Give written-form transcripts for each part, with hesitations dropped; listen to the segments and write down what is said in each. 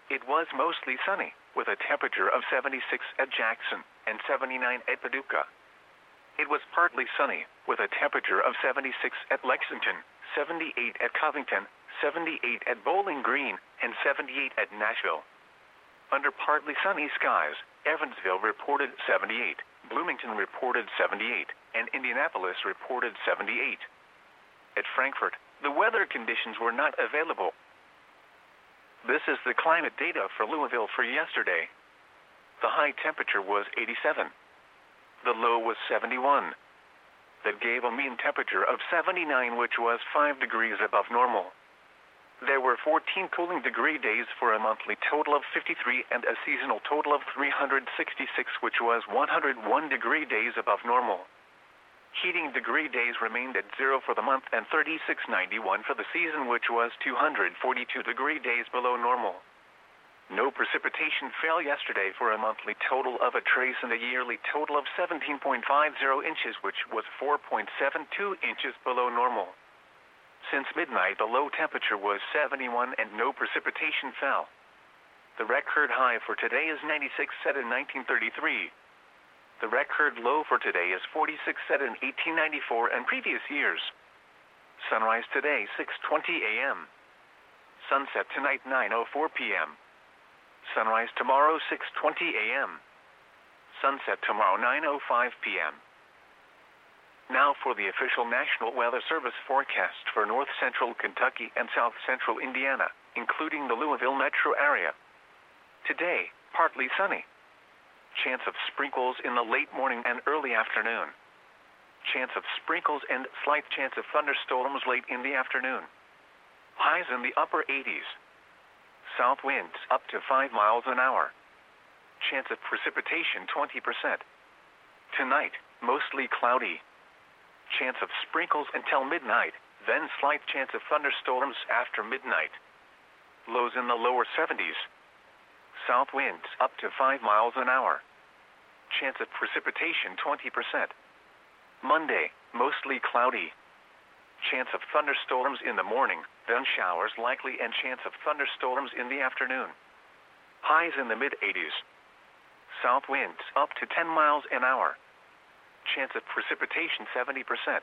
It was mostly sunny, with a temperature of 76 at Jackson and 79 at Paducah. It was partly sunny, with a temperature of 76 at Lexington, 78 at Covington, 78 at Bowling Green, and 78 at Nashville. Under partly sunny skies, Evansville reported 78, Bloomington reported 78, and Indianapolis reported 78. At Frankfort, the weather conditions were not available. This is the climate data for Louisville for yesterday. The high temperature was 87. The low was 71. That gave a mean temperature of 79, which was 5 degrees above normal. There were 14 cooling degree days for a monthly total of 53 and a seasonal total of 366, which was 101 degree days above normal. Heating degree days remained at 0 for the month and 3691 for the season, which was 242 degree days below normal. No precipitation fell yesterday for a monthly total of a trace and a yearly total of 17.50 inches, which was 4.72 inches below normal. Since midnight, the low temperature was 71 and no precipitation fell. The record high for today is 96, set in 1933. The record low for today is 46, set in 1894 and previous years. Sunrise today, 6:20 a.m. Sunset tonight, 9:04 p.m. Sunrise tomorrow, 6:20 a.m. Sunset tomorrow, 9:05 p.m. Now for the official National Weather Service forecast for north central Kentucky and south central Indiana, including the Louisville metro area. Today, partly sunny. Chance of sprinkles in the late morning and early afternoon. Chance of sprinkles and slight chance of thunderstorms late in the afternoon. Highs in the upper 80s. South winds up to 5 miles an hour. Chance of precipitation 20%. Tonight, mostly cloudy. Chance of sprinkles until midnight, then slight chance of thunderstorms after midnight. Lows in the lower 70s. South winds up to 5 miles an hour. Chance of precipitation 20%. Monday, mostly cloudy. Chance of thunderstorms in the morning, then showers likely and chance of thunderstorms in the afternoon. Highs in the mid-80s. South winds up to 10 miles an hour. Chance of precipitation 70%.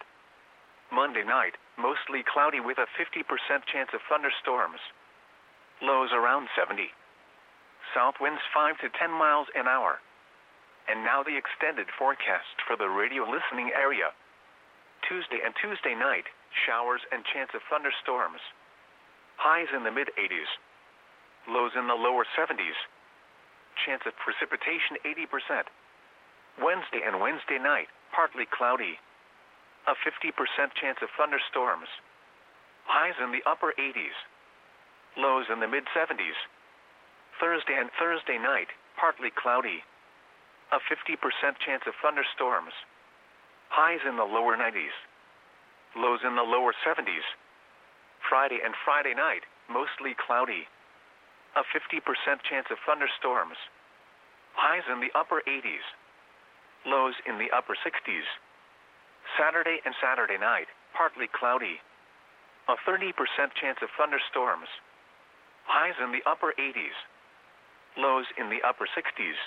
Monday night, mostly cloudy with a 50% chance of thunderstorms. Lows around 70. South winds 5 to 10 miles an hour. And now the extended forecast for the radio listening area. Tuesday and Tuesday night, showers and chance of thunderstorms. Highs in the mid-80s. Lows in the lower 70s. Chance of precipitation 80%. Wednesday and Wednesday night, partly cloudy. A 50% chance of thunderstorms. Highs in the upper 80s. Lows in the mid-70s. Thursday and Thursday night, partly cloudy. A 50% chance of thunderstorms. Highs in the lower 90s. Lows in the lower 70s. Friday and Friday night, mostly cloudy. A 50% chance of thunderstorms. Highs in the upper 80s. Lows in the upper 60s. Saturday and Saturday night, partly cloudy. A 30% chance of thunderstorms. Highs in the upper 80s. Lows in the upper 60s.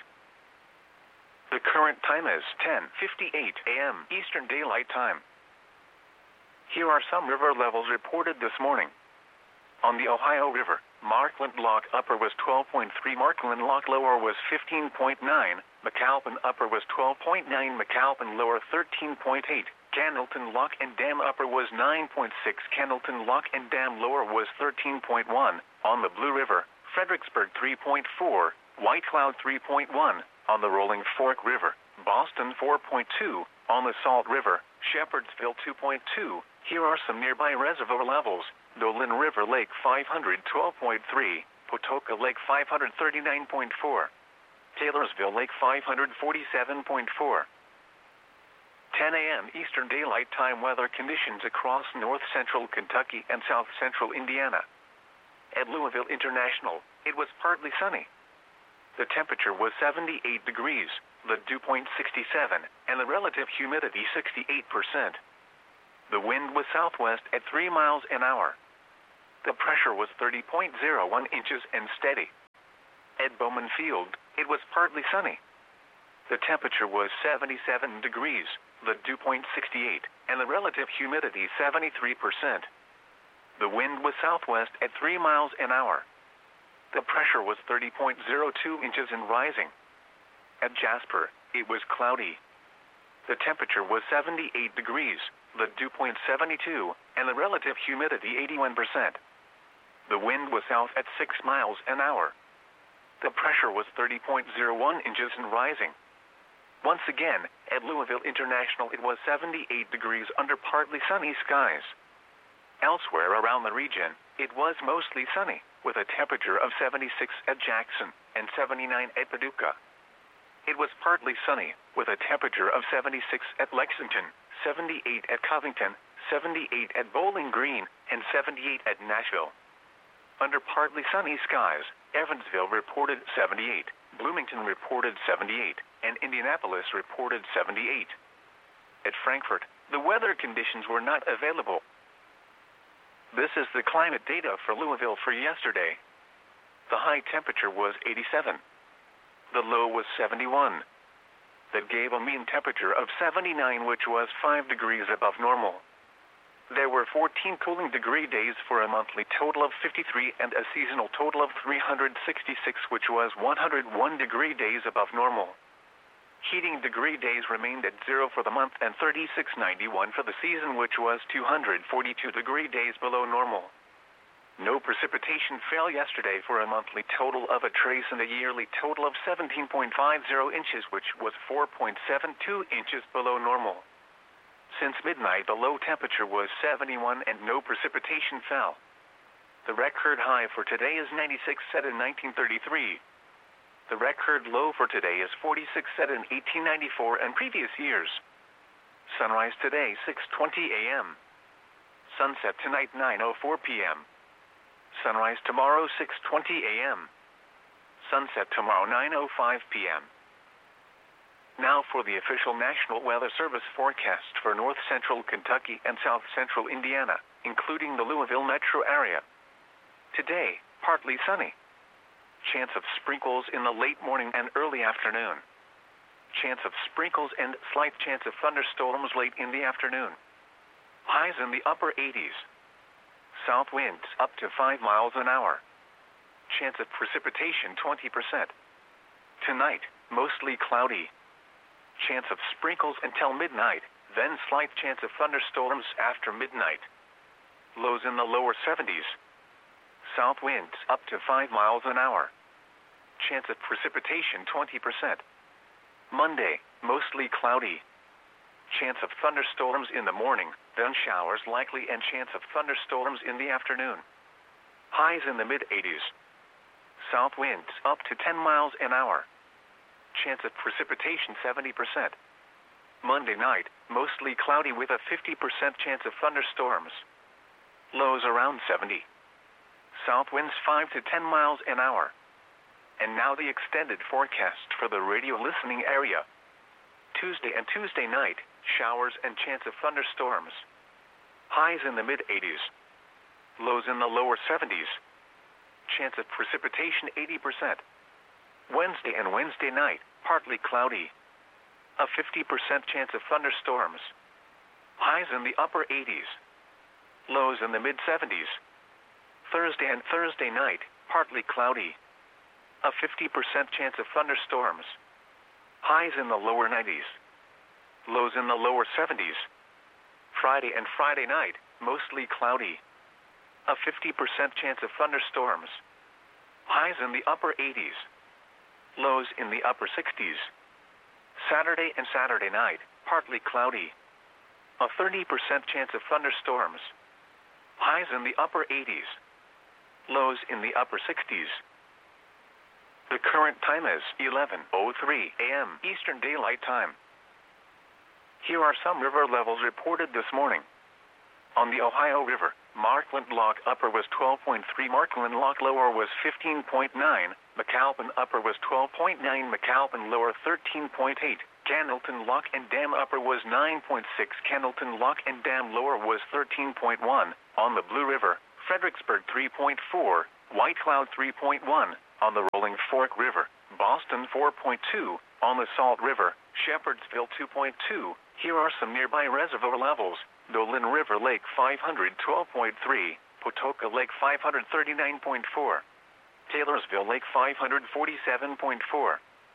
The current time is 10:58 a.m. Eastern Daylight Time. Here are some river levels reported this morning. On the Ohio River, Markland Lock Upper was 12.3, Markland Lock Lower was 15.9, McAlpin Upper was 12.9, McAlpin Lower 13.8, Candleton Lock and Dam Upper was 9.6, Candleton Lock and Dam Lower was 13.1, on the Blue River, Fredericksburg 3.4, White Cloud 3.1, on the Rolling Fork River, Boston 4.2, on the Salt River, Shepherdsville 2.2. Here are some nearby reservoir levels. Dolan River Lake 512.3, Patoka Lake 539.4, Taylorsville Lake 547.4. 10 a.m. Eastern Daylight Time weather conditions across north central Kentucky and south central Indiana. At Louisville International, it was partly sunny. The temperature was 78 degrees, the dew point 67, and the relative humidity 68%. The wind was southwest at 3 miles an hour. The pressure was 30.01 inches and steady. At Bowman Field, it was partly sunny. The temperature was 77 degrees, the dew point 68, and the relative humidity 73%. The wind was southwest at 3 miles an hour. The pressure was 30.02 inches and rising. At Jasper, it was cloudy. The temperature was 78 degrees, the dew point 72, and the relative humidity 81%. The wind was south at 6 miles an hour. The pressure was 30.01 inches and rising. Once again, at Louisville International it was 78 degrees under partly sunny skies. Elsewhere around the region, it was mostly sunny, with a temperature of 76 at Jackson and 79 at Paducah. It was partly sunny, with a temperature of 76 at Lexington, 78 at Covington, 78 at Bowling Green, and 78 at Nashville. Under partly sunny skies, Evansville reported 78, Bloomington reported 78, and Indianapolis reported 78. At Frankfort, the weather conditions were not available. This is the climate data for Louisville for yesterday. The high temperature was 87. The low was 71. That gave a mean temperature of 79, which was 5 degrees above normal. There were 14 cooling degree days for a monthly total of 53 and a seasonal total of 366, which was 101 degree days above normal. Heating degree days remained at 0 for the month and 3691 for the season, which was 242 degree days below normal. No precipitation fell yesterday for a monthly total of a trace and a yearly total of 17.50 inches, which was 4.72 inches below normal. Since midnight, the low temperature was 71 and no precipitation fell. The record high for today is 96 set in 1933. The record low for today is 46 set in 1894 and previous years. Sunrise today 6:20 a.m. Sunset tonight 9:04 p.m. Sunrise tomorrow 6:20 a.m. Sunset tomorrow 9:05 p.m. Now for the official National Weather Service forecast for north central Kentucky and south central Indiana, including the Louisville metro area. Today, partly sunny. Chance of sprinkles in the late morning and early afternoon. Chance of sprinkles and slight chance of thunderstorms late in the afternoon. Highs in the upper 80s. South winds up to 5 miles an hour. Chance of precipitation 20%. Tonight, mostly cloudy. Chance of sprinkles until midnight, then slight chance of thunderstorms after midnight. Lows in the lower 70s. South winds up to 5 miles an hour. Chance of precipitation 20%. Monday, mostly cloudy. Chance of thunderstorms in the morning, then showers likely and chance of thunderstorms in the afternoon. Highs in the mid-80s. South winds up to 10 miles an hour. Chance of precipitation 70%. Monday night, mostly cloudy with a 50% chance of thunderstorms. Lows around 70. South winds 5 to 10 miles an hour. And now the extended forecast for the radio listening area. Tuesday and Tuesday night, showers and chance of thunderstorms. Highs in the mid-80s. Lows in the lower 70s. Chance of precipitation 80%. Wednesday and Wednesday night, partly cloudy. A 50% chance of thunderstorms. Highs in the upper 80s. Lows in the mid-70s. Thursday and Thursday night, partly cloudy. A 50% chance of thunderstorms. Highs in the lower 90s. Lows in the lower 70s. Friday and Friday night, mostly cloudy. A 50% chance of thunderstorms. Highs in the upper 80s. Lows in the upper 60s. Saturday and Saturday night, partly cloudy. A 30% chance of thunderstorms. Highs in the upper 80s. Lows in the upper 60s. The current time is 11:03 a.m. Eastern Daylight Time. Here are some river levels reported this morning. On the Ohio River, Markland Lock Upper was 12.3, Markland Lock Lower was 15.9, McAlpin Upper was 12.9, McAlpin Lower 13.8, Cannelton Lock and Dam Upper was 9.6, Cannelton Lock and Dam Lower was 13.1, on the Blue River, Fredericksburg 3.4, White Cloud 3.1, on the Rolling Fork River, Boston 4.2, on the Salt River, Shepherdsville 2.2. Here are some nearby reservoir levels: Dolan River Lake 512.3, Patoka Lake 539.4, Taylorsville Lake 547.4.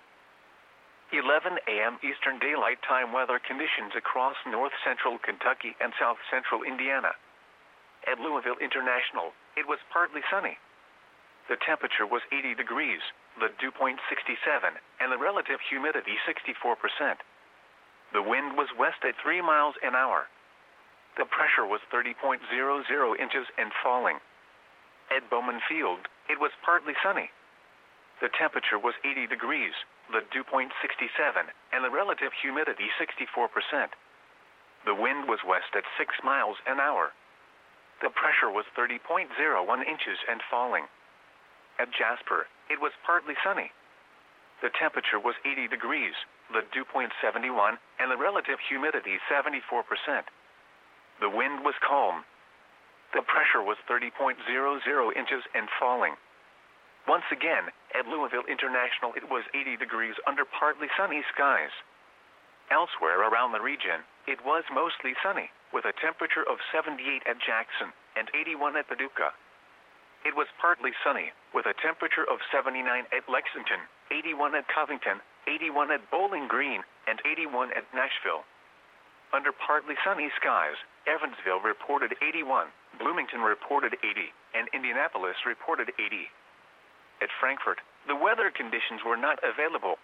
11 a.m. Eastern Daylight Time weather conditions across north central Kentucky and south central Indiana. At Louisville International, it was partly sunny. The temperature was 80 degrees, the dew point 67, and the relative humidity 64%. The wind was west at 3 miles an hour. The pressure was 30.00 inches and falling. At Bowman Field, it was partly sunny. The temperature was 80 degrees, the dew point 67, and the relative humidity 64%. The wind was west at 6 miles an hour. The pressure was 30.01 inches and falling. At Jasper, it was partly sunny. The temperature was 80 degrees, the dew point 71, and the relative humidity 74%. The wind was calm. The pressure was 30.00 inches and falling. Once again, at Louisville International, it was 80 degrees under partly sunny skies. Elsewhere around the region, it was mostly sunny, with a temperature of 78 at Jackson and 81 at Paducah. It was partly sunny, with a temperature of 79 at Lexington, 81 at Covington, 81 at Bowling Green, and 81 at Nashville. Under partly sunny skies, Evansville reported 81, Bloomington reported 80, and Indianapolis reported 80. At Frankfort, the weather conditions were not available.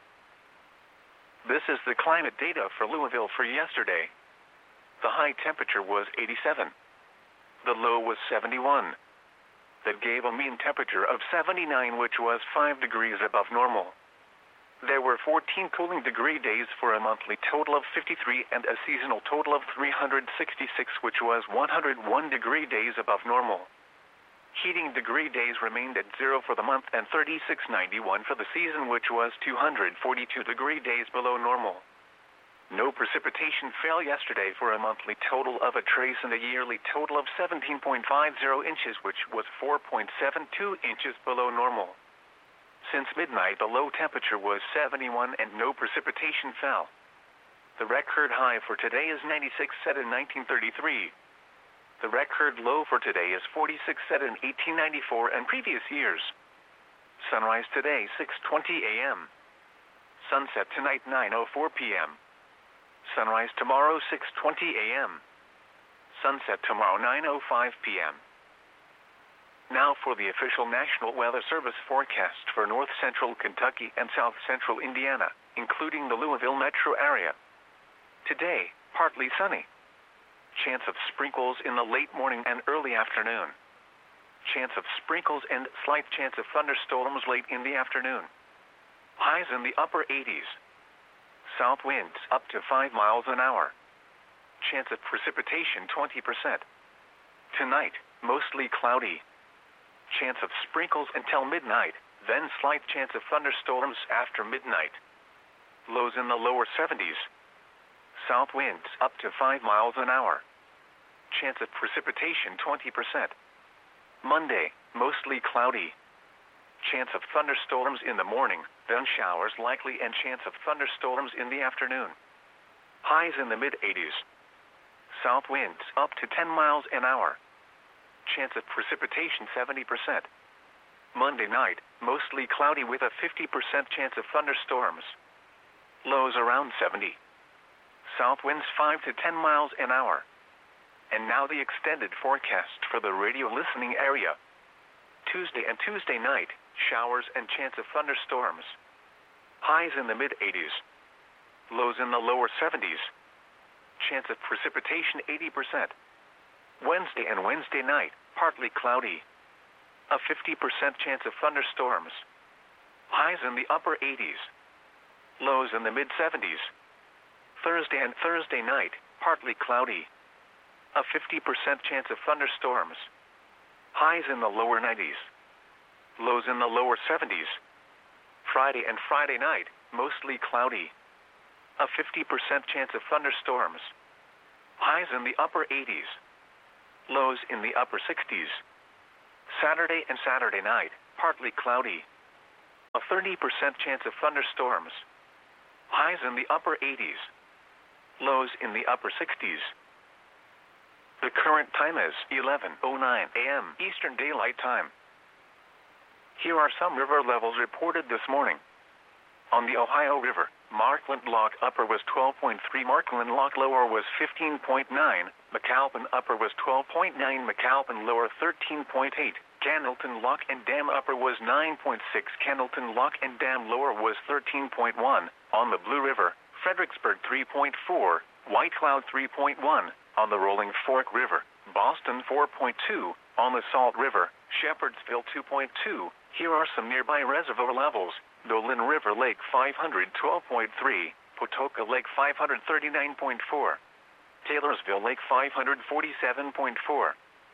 This is the climate data for Louisville for yesterday. The high temperature was 87. The low was 71. That gave a mean temperature of 79, which was 5 degrees above normal. There were 14 cooling degree days for a monthly total of 53 and a seasonal total of 366, which was 101 degree days above normal. Heating degree days remained at 0 for the month and 3691 for the season, which was 242 degree days below normal. No precipitation fell yesterday for a monthly total of a trace and a yearly total of 17.50 inches, which was 4.72 inches below normal. Since midnight, the low temperature was 71 and no precipitation fell. The record high for today is 96, set in 1933. The record low for today is 46, set in 1894 and previous years. Sunrise today, 6:20 a.m. Sunset tonight, 9:04 p.m. Sunrise tomorrow, 6:20 a.m. Sunset tomorrow, 9:05 p.m. Now for the official National Weather Service forecast for north central Kentucky and south central Indiana, including the Louisville metro area. Today, partly sunny. Chance of sprinkles in the late morning and early afternoon. Chance of sprinkles and slight chance of thunderstorms late in the afternoon. Highs in the upper 80s. South winds up to 5 miles an hour. Chance of precipitation 20%. Tonight, mostly cloudy. Chance of sprinkles until midnight, then slight chance of thunderstorms after midnight. Lows in the lower 70s. South winds up to 5 miles an hour. Chance of precipitation 20%. Monday, mostly cloudy. Chance of thunderstorms in the morning, then showers likely and chance of thunderstorms in the afternoon. Highs in the mid-80s. South winds up to 10 miles an hour. Chance of precipitation 70%. Monday night, mostly cloudy with a 50% chance of thunderstorms. Lows around 70. South winds 5 to 10 miles an hour. And now the extended forecast for the radio listening area. Tuesday and Tuesday night, showers and chance of thunderstorms. Highs in the mid-80s. Lows in the lower 70s. Chance of precipitation 80%. Wednesday and Wednesday night, partly cloudy. A 50% chance of thunderstorms. Highs in the upper 80s. Lows in the mid-70s. Thursday and Thursday night, partly cloudy. A 50% chance of thunderstorms. Highs in the lower 90s. Lows in the lower 70s. Friday and Friday night, mostly cloudy. A 50% chance of thunderstorms. Highs in the upper 80s. Lows in the upper 60s. Saturday and Saturday night, partly cloudy. A 30% chance of thunderstorms. Highs in the upper 80s. Lows in the upper 60s. The current time is 11:09 a.m. Eastern Daylight Time. Here are some river levels reported this morning. On the Ohio River, Markland Lock Upper was 12.3, Markland Lock Lower was 15.9, McAlpin Upper was 12.9, McAlpin Lower 13.8, Candleton Lock and Dam Upper was 9.6, Candleton Lock and Dam Lower was 13.1. On the Blue River, Fredericksburg 3.4, White Cloud 3.1. On the Rolling Fork River, Boston 4.2. On the Salt River, Shepherdsville 2.2. Here are some nearby reservoir levels. Dolan River Lake 512.3, Pawtoka Lake 539.4, Taylorsville Lake 547.4.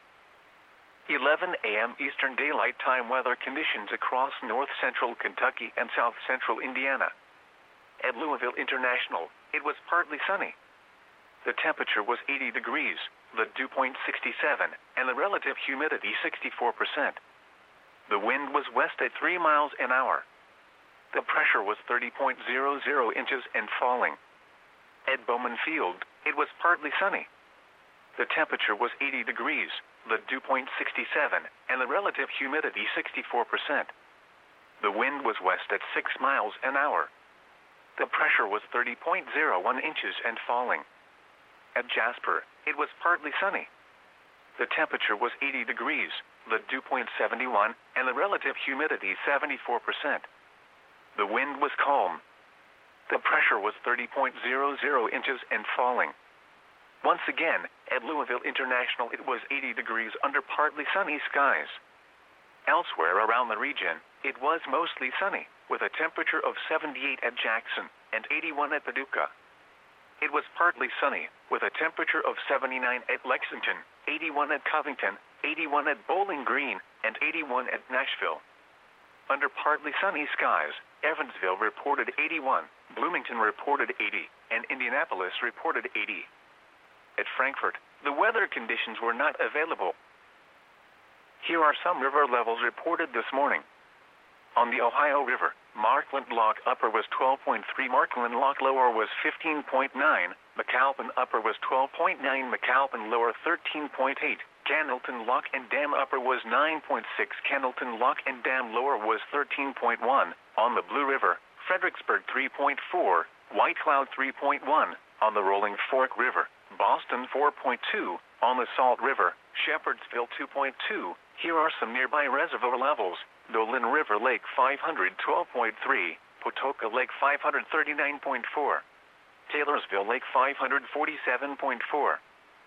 11 a.m. Eastern Daylight Time weather conditions across north central Kentucky and south central Indiana. At Louisville International, it was partly sunny. The temperature was 80 degrees, the dew point 67, and the relative humidity 64%. The wind was west at 3 miles an hour. The pressure was 30.00 inches and falling. At Bowman Field, it was partly sunny. The temperature was 80 degrees, the dew point 67, and the relative humidity 64%. The wind was west at 6 miles an hour. The pressure was 30.01 inches and falling. At Jasper, it was partly sunny. The temperature was 80 degrees, the dew point 71, and the relative humidity 74%. The wind was calm. The pressure was 30.00 inches and falling. Once again, at Louisville International it was 80 degrees under partly sunny skies. Elsewhere around the region, it was mostly sunny, with a temperature of 78 at Jackson and 81 at Paducah. It was partly sunny, with a temperature of 79 at Lexington, 81 at Covington, 81 at Bowling Green, and 81 at Nashville. Under partly sunny skies, Evansville reported 81, Bloomington reported 80, and Indianapolis reported 80. At Frankfort, the weather conditions were not available. Here are some river levels reported this morning. On the Ohio River, Markland Lock Upper was 12.3, Markland Lock Lower was 15.9, McAlpin Upper was 12.9, McAlpin Lower 13.8, Candleton Lock and Dam Upper was 9.6, Candleton Lock and Dam Lower was 13.1. On the Blue River, Fredericksburg 3.4, White Cloud 3.1. On the Rolling Fork River, Boston 4.2. On the Salt River, Shepherdsville 2.2. Here are some nearby reservoir levels. Dolan River Lake 512.3, Pawtoka Lake 539.4, Taylorsville Lake 547.4.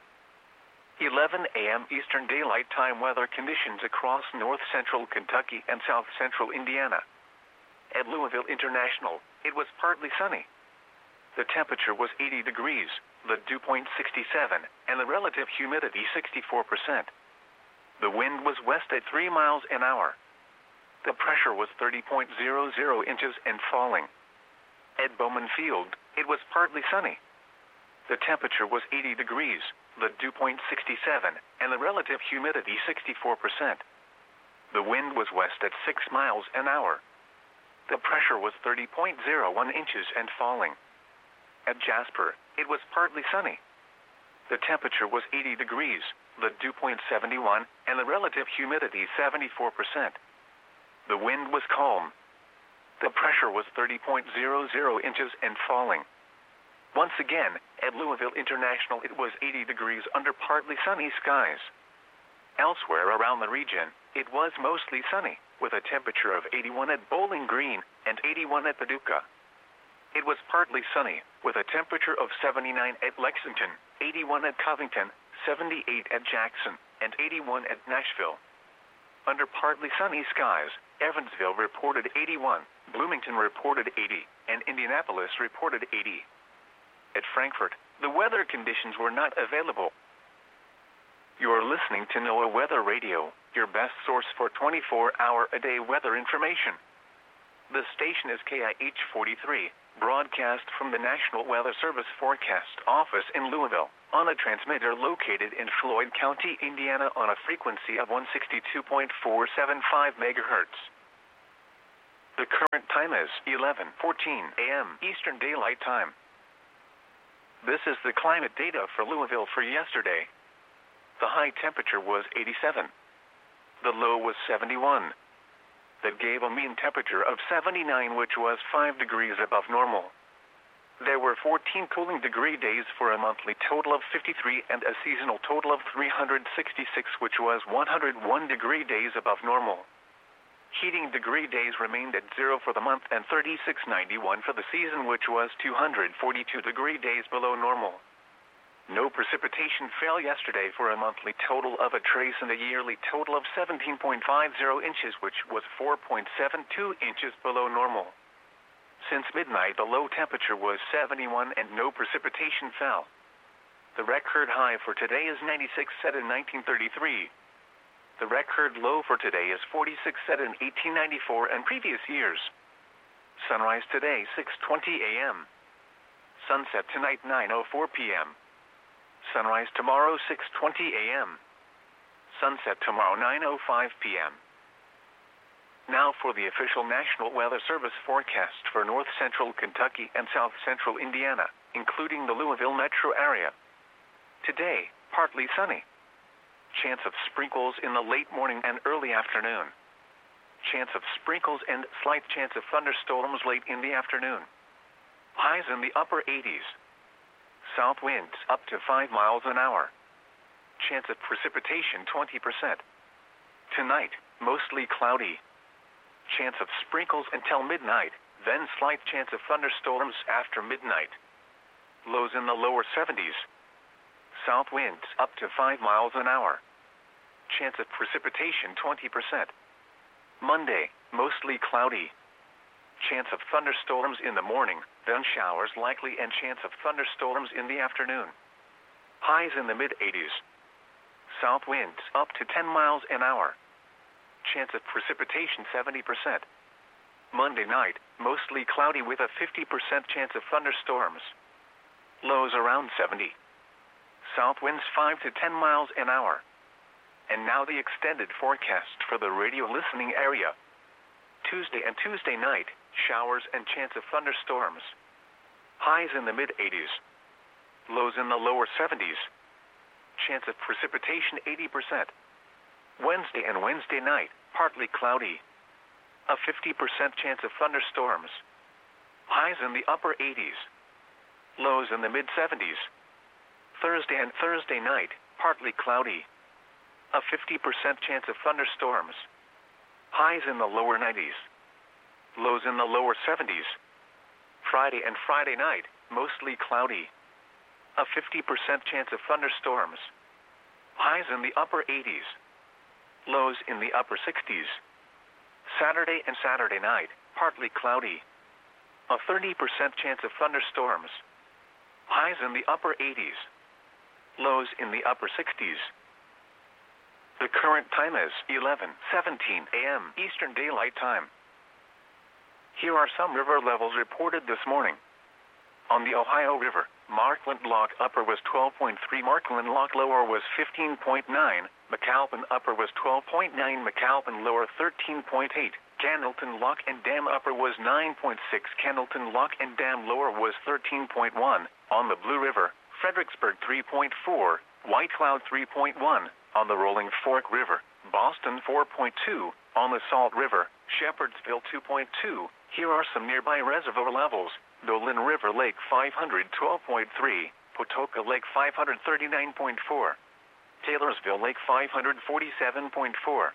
11 a.m. Eastern Daylight Time weather conditions across north central Kentucky and south central Indiana. At Louisville International, it was partly sunny. The temperature was 80 degrees, the dew point 67, and the relative humidity 64%. The wind was west at 3 miles an hour. The pressure was 30.00 inches and falling. At Bowman Field, it was partly sunny. The temperature was 80 degrees, the dew point 67, and the relative humidity 64%. The wind was west at 6 miles an hour. The pressure was 30.01 inches and falling. At Jasper, it was partly sunny. The temperature was 80 degrees, the dew point 71, and the relative humidity 74%. The wind was calm. The pressure was 30.00 inches and falling. Once again, at Louisville International it was 80 degrees under partly sunny skies. Elsewhere around the region, it was mostly sunny, with a temperature of 81 at Bowling Green and 81 at Paducah. It was partly sunny, with a temperature of 79 at Lexington, 81 at Covington, 78 at Jackson, and 81 at Nashville. Under partly sunny skies, Evansville reported 81, Bloomington reported 80, and Indianapolis reported 80. At Frankfort, the weather conditions were not available. You are listening to NOAA Weather Radio, your best source for 24-hour-a-day weather information. The station is KIH 43, broadcast from the National Weather Service Forecast Office in Louisville, on a transmitter located in Floyd County, Indiana on a frequency of 162.475 MHz. The current time is 11:14 a.m. Eastern Daylight Time. This is the climate data for Louisville for yesterday. The high temperature was 87. The low was 71. That gave a mean temperature of 79, which was 5 degrees above normal. There were 14 cooling degree days for a monthly total of 53 and a seasonal total of 366, which was 101 degree days above normal. Heating degree days remained at 0 for the month and 3691 for the season, which was 242 degree days below normal. No precipitation fell yesterday for a monthly total of a trace and a yearly total of 17.50 inches, which was 4.72 inches below normal. Since midnight, the low temperature was 71 and no precipitation fell. The record high for today is 96, set in 1933. The record low for today is 46, set in 1894 and previous years. Sunrise today, 6:20 a.m. Sunset tonight, 9:04 p.m. Sunrise tomorrow, 6:20 a.m. Sunset tomorrow, 9:05 p.m. Now for the official National Weather Service forecast for north central Kentucky and south central Indiana, including the Louisville metro area. Today, partly sunny. Chance of sprinkles in the late morning and early afternoon. Chance of sprinkles and slight chance of thunderstorms late in the afternoon. Highs in the upper 80s. South winds up to 5 miles an hour. Chance of precipitation 20%. Tonight, mostly cloudy. Chance of sprinkles until midnight, then slight chance of thunderstorms after midnight. Lows in the lower 70s. South winds up to 5 miles an hour. Chance of precipitation 20%. Monday, mostly cloudy. Chance of thunderstorms in the morning, then showers likely and chance of thunderstorms in the afternoon. Highs in the mid-80s. South winds up to 10 miles an hour. Chance of precipitation 70%. Monday night, mostly cloudy with a 50% chance of thunderstorms. Lows around 70. South winds 5 to 10 miles an hour. And now the extended forecast for the radio listening area. Tuesday and Tuesday night, showers and chance of thunderstorms. Highs in the mid-80s. Lows in the lower 70s. Chance of precipitation 80%. Wednesday and Wednesday night, partly cloudy. A 50% chance of thunderstorms. Highs in the upper 80s. Lows in the mid-70s. Thursday and Thursday night, partly cloudy. A 50% chance of thunderstorms. Highs in the lower 90s. Lows in the lower 70s. Friday and Friday night, mostly cloudy. A 50% chance of thunderstorms. Highs in the upper 80s. Lows in the upper 60s. Saturday and Saturday night, partly cloudy. A 30% chance of thunderstorms. Highs in the upper 80s. Lows in the upper 60s. The current time is 11:17 a.m. Eastern Daylight Time. Here are some river levels reported this morning. On the Ohio River, Markland Lock Upper was 12.3, Markland Lock Lower was 15.9, McAlpin Upper was 12.9, McAlpin Lower 13.8, Cannelton Lock and Dam Upper was 9.6, Cannelton Lock and Dam Lower was 13.1. On the Blue River, Fredericksburg 3.4, White Cloud 3.1. On the Rolling Fork River, Boston 4.2. On the Salt River, Shepherdsville 2.2. Here are some nearby reservoir levels. Dolan River Lake 512.3, Patoka Lake 539.4, Taylorsville Lake 547.4.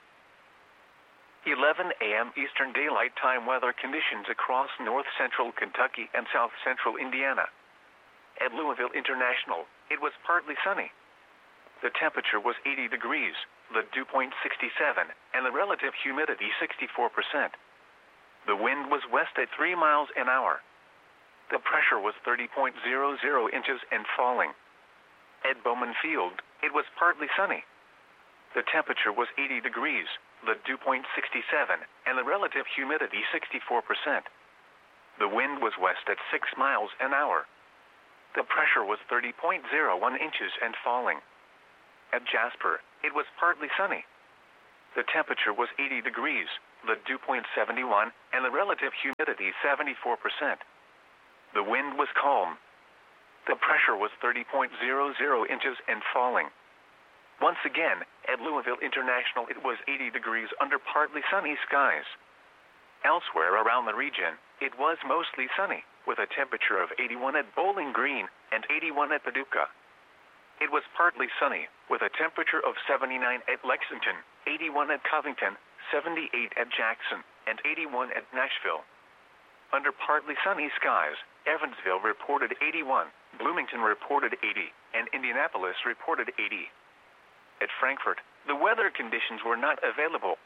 11 a.m. Eastern Daylight Time weather conditions across north central Kentucky and south central Indiana. At Louisville International, it was partly sunny. The temperature was 80 degrees, the dew point 67, and the relative humidity 64%. The wind was west at 3 miles an hour. The pressure was 30.00 inches and falling. At Bowman Field, it was partly sunny. The temperature was 80 degrees, the dew point 67, and the relative humidity 64%. The wind was west at 6 miles an hour. The pressure was 30.01 inches and falling. At Jasper, it was partly sunny. The temperature was 80 degrees, the dew point 71, and the relative humidity 74%. The wind was calm. The pressure was 30.00 inches and falling. Once again, at Louisville International it was 80 degrees under partly sunny skies. Elsewhere around the region, it was mostly sunny, with a temperature of 81 at Bowling Green and 81 at Paducah. It was partly sunny, with a temperature of 79 at Lexington, 81 at Covington, 78 at Jackson, and 81 at Nashville. Under partly sunny skies, Evansville reported 81, Bloomington reported 80, and Indianapolis reported 80. At Frankfort, the weather conditions were not available.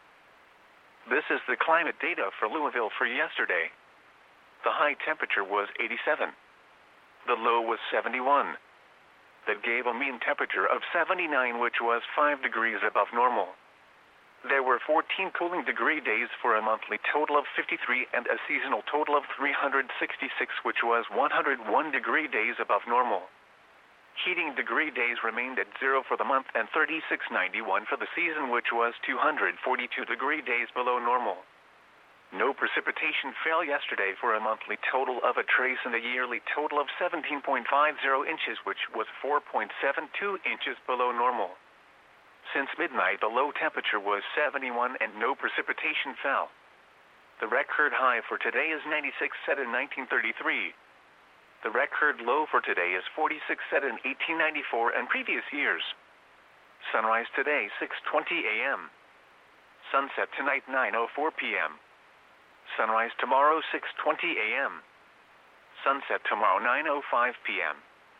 This is the climate data for Louisville for yesterday. The high temperature was 87. The low was 71. That gave a mean temperature of 79, which was 5 degrees above normal. There were 14 cooling degree days for a monthly total of 53 and a seasonal total of 366, which was 101 degree days above normal. Heating degree days remained at 0 for the month and 3691 for the season, which was 242 degree days below normal. No precipitation fell yesterday for a monthly total of a trace and a yearly total of 17.50 inches, which was 4.72 inches below normal. Since midnight, the low temperature was 71 and no precipitation fell. The record high for today is 96, set in 1933. The record low for today is 46, set in 1894 and previous years. Sunrise today, 6:20 a.m. Sunset tonight, 9:04 p.m. Sunrise tomorrow, 6:20 a.m. Sunset tomorrow, 9:05 p.m.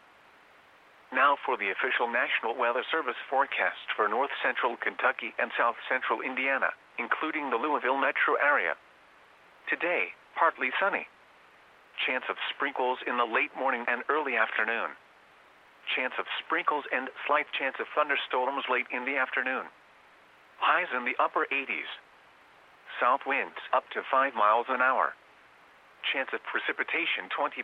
Now for the official National Weather Service forecast for north central Kentucky and south central Indiana, including the Louisville metro area. Today, partly sunny. Chance of sprinkles in the late morning and early afternoon. Chance of sprinkles and slight chance of thunderstorms late in the afternoon. Highs in the upper 80s. South winds up to 5 miles an hour. Chance of precipitation 20%.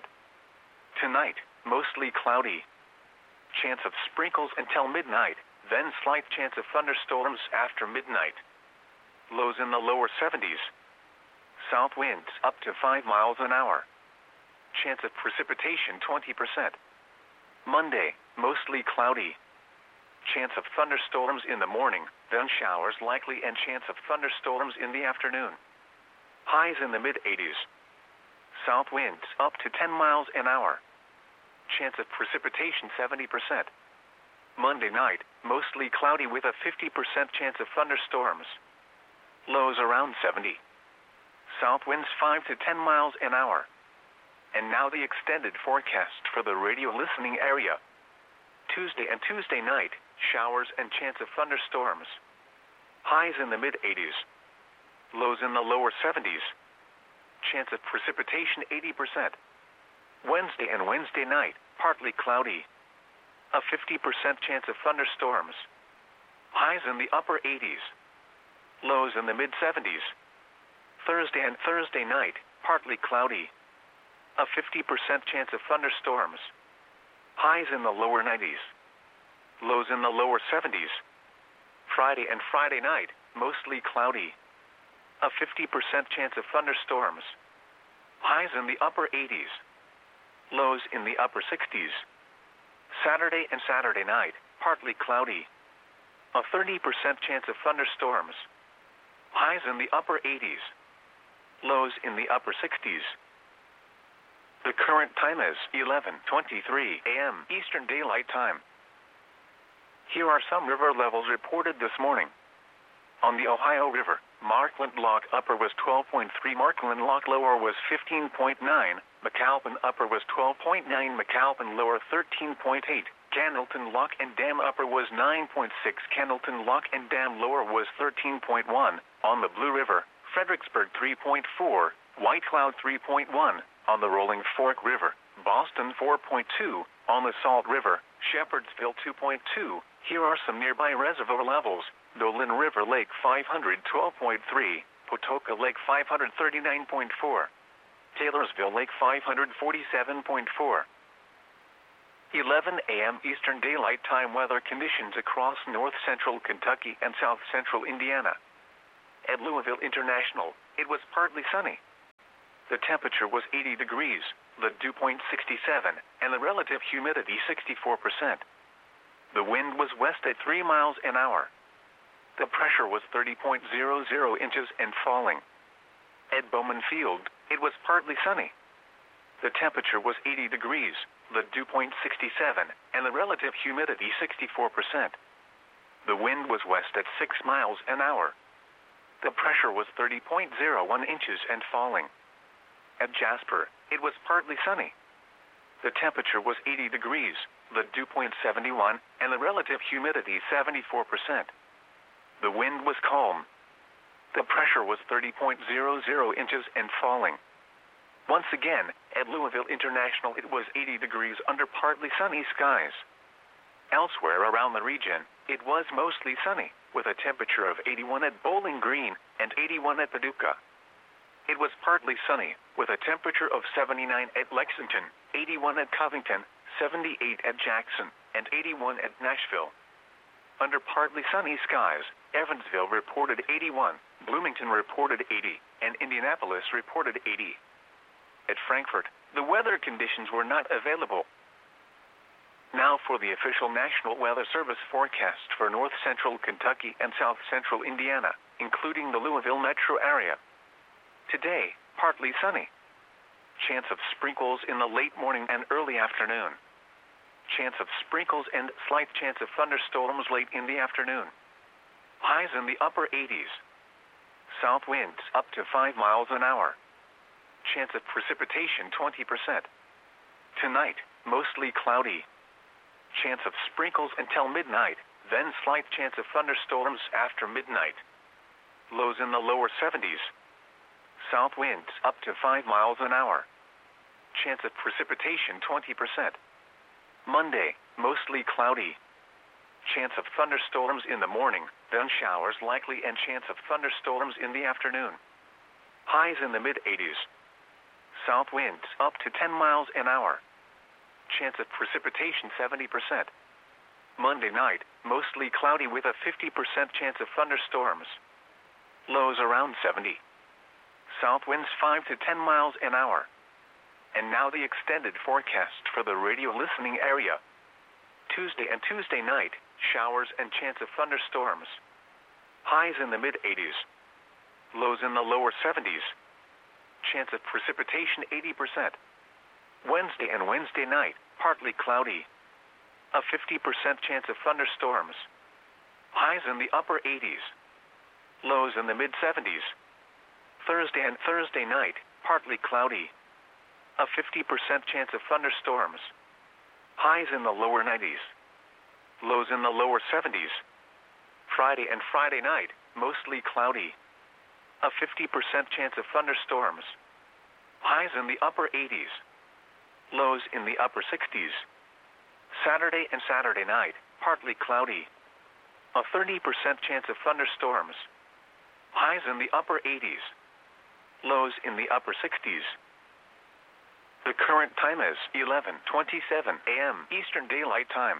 Tonight, mostly cloudy. Chance of sprinkles until midnight, then slight chance of thunderstorms after midnight. Lows in the lower 70s. South winds up to 5 miles an hour. Chance of precipitation 20%. Monday, mostly cloudy. Chance of thunderstorms in the morning, then showers likely and chance of thunderstorms in the afternoon. Highs in the mid-80s. South winds up to 10 miles an hour. Chance of precipitation 70%. Monday night, mostly cloudy with a 50% chance of thunderstorms. Lows around 70. South winds 5 to 10 miles an hour. And now the extended forecast for the radio listening area. Tuesday and Tuesday night, showers and chance of thunderstorms. Highs in the mid-80s. Lows in the lower 70s. Chance of precipitation 80%. Wednesday and Wednesday night, partly cloudy. A 50% chance of thunderstorms. Highs in the upper 80s. Lows in the mid-70s. Thursday and Thursday night, partly cloudy. A 50% chance of thunderstorms. Highs in the lower 90s. Lows in the lower 70s. Friday and Friday night, mostly cloudy. A 50% chance of thunderstorms. Highs in the upper 80s. Lows in the upper 60s. Saturday and Saturday night, partly cloudy. A 30% chance of thunderstorms. Highs in the upper 80s. Lows in the upper 60s. The current time is 11:23 a.m. Eastern Daylight Time. Here are some river levels reported this morning. On the Ohio River, Markland Lock Upper was 12.3, Markland Lock Lower was 15.9, McAlpin Upper was 12.9, McAlpin Lower 13.8, Cannelton Lock and Dam Upper was 9.6, Cannelton Lock and Dam Lower was 13.1, on the Blue River, Fredericksburg 3.4, White Cloud 3.1, on the Rolling Fork River, Boston 4.2, on the Salt River, Shepherdsville 2.2. Here are some nearby reservoir levels. Dolan River Lake 512.3, Patoka Lake 539.4, Taylorsville Lake 547.4. 11 a.m. Eastern Daylight Time weather conditions across north central Kentucky and south central Indiana. At Louisville International, it was partly sunny. The temperature was 80 degrees, the dew point 67, and the relative humidity 64%. The wind was west at 3 miles an hour. The pressure was 30.00 inches and falling. At Bowman Field, it was partly sunny. The temperature was 80 degrees, the dew point 67, and the relative humidity 64%. The wind was west at 6 miles an hour. The pressure was 30.01 inches and falling. At Jasper, it was partly sunny. The temperature was 80 degrees, the dew point 71, and the relative humidity 74%. The wind was calm. The pressure was 30.00 inches and falling. Once again, at Louisville International, it was 80 degrees under partly sunny skies. Elsewhere around the region, it was mostly sunny, with a temperature of 81 at Bowling Green and 81 at Paducah. It was partly sunny, with a temperature of 79 at Lexington, 81 at Covington, 78 at Jackson, and 81 at Nashville. Under partly sunny skies, Evansville reported 81, Bloomington reported 80, and Indianapolis reported 80. At Frankfort, the weather conditions were not available. Now for the official National Weather Service forecast for north central Kentucky and south central Indiana, including the Louisville metro area. Today, partly sunny. Chance of sprinkles in the late morning and early afternoon. Chance of sprinkles and slight chance of thunderstorms late in the afternoon. Highs in the upper 80s. South winds up to 5 miles an hour. Chance of precipitation 20%. Tonight, mostly cloudy. Chance of sprinkles until midnight, then slight chance of thunderstorms after midnight. Lows in the lower 70s. South winds up to 5 miles an hour. Chance of precipitation 20%. Monday, mostly cloudy. Chance of thunderstorms in the morning, then showers likely and chance of thunderstorms in the afternoon. Highs in the mid-80s. South winds up to 10 miles an hour. Chance of precipitation 70%. Monday night, mostly cloudy with a 50% chance of thunderstorms. Lows around 70. South winds 5 to 10 miles an hour. And now the extended forecast for the radio listening area. Tuesday and Tuesday night, showers and chance of thunderstorms. Highs in the mid-80s. Lows in the lower 70s. Chance of precipitation 80%. Wednesday and Wednesday night, partly cloudy. A 50% chance of thunderstorms. Highs in the upper 80s. Lows in the mid-70s. Thursday and Thursday night, partly cloudy. A 50% chance of thunderstorms. Highs in the lower 90s. Lows in the lower 70s. Friday and Friday night, mostly cloudy. A 50% chance of thunderstorms. Highs in the upper 80s. Lows in the upper 60s. Saturday and Saturday night, partly cloudy. A 30% chance of thunderstorms. Highs in the upper 80s. Lows in the upper 60s. The current time is 11:27 a.m. Eastern Daylight Time.